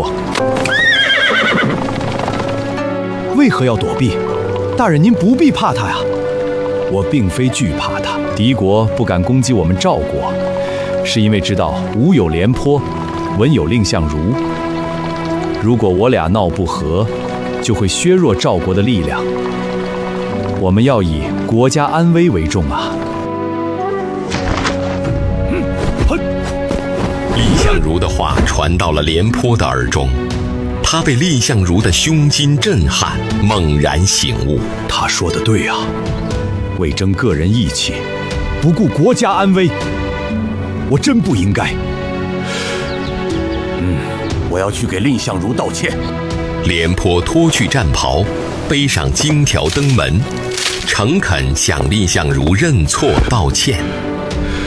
过。为何要躲避？大人，您不必怕他呀。我并非惧怕他。敌国不敢攻击我们赵国，是因为知道武有廉颇，文有蔺相如。如果我俩闹不和，就会削弱赵国的力量。我们要以国家安危为重啊！ 蔺相如的话传到了廉颇的耳中，他被蔺相如的胸襟震撼，猛然醒悟。 他说的对啊，为争个人义气，不顾国家安危，我真不应该。 我要去给蔺相如道歉。 廉颇脱去战袍，背上荆条登门，诚恳向蔺相如认错道歉。